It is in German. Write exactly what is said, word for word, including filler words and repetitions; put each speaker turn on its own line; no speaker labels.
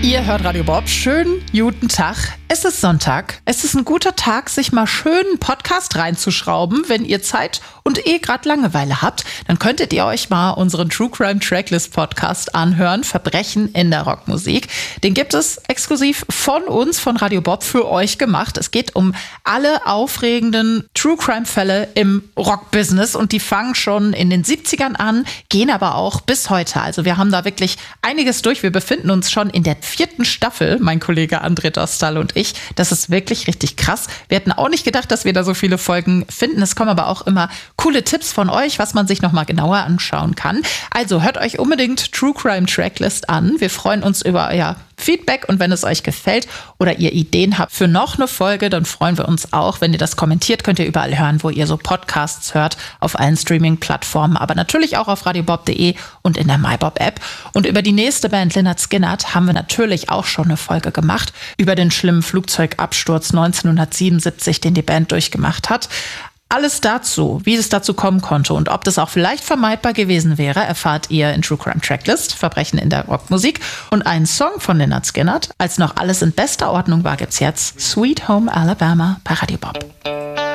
Ihr hört Radio Bob. Schönen guten Tag. Es ist Sonntag. Es ist ein guter Tag, sich mal schön einen Podcast reinzuschrauben. Wenn ihr Zeit und eh gerade Langeweile habt, dann könntet ihr euch mal unseren True Crime Tracklist Podcast anhören. Verbrechen in der Rockmusik. Den gibt es exklusiv von uns, von Radio Bob, für euch gemacht. Es geht um alle aufregenden True Crime Fälle im Rockbusiness und die fangen schon in den siebzigern an, gehen aber auch bis heute. Also wir haben da wirklich einiges durch. Wir befinden uns schon in der vierten Staffel, mein Kollege André Dostal und ich. Das ist wirklich richtig krass. Wir hätten auch nicht gedacht, dass wir da so viele Folgen finden. Es kommen aber auch immer coole Tipps von euch, was man sich nochmal genauer anschauen kann. Also hört euch unbedingt True Crime Tracklist an. Wir freuen uns über euer Feedback und wenn es euch gefällt oder ihr Ideen habt für noch eine Folge, dann freuen wir uns auch. Wenn ihr das kommentiert, könnt ihr überall hören, wo ihr so Podcasts hört, auf allen Streaming-Plattformen, aber natürlich auch auf radiobob punkt de und in der MyBob-App. Und über die nächste Band, Lynyrd Skynyrd, haben wir natürlich auch schon eine Folge gemacht, über den schlimmen Flugzeugabsturz neunzehnhundertsiebenundsiebzig, den die Band durchgemacht hat. Alles dazu, wie es dazu kommen konnte und ob das auch vielleicht vermeidbar gewesen wäre, erfahrt ihr in True Crime Tracklist, Verbrechen in der Rockmusik. Und einen Song von Lynyrd Skynyrd, als noch alles in bester Ordnung war, gibt's jetzt Sweet Home Alabama bei Radio Bob.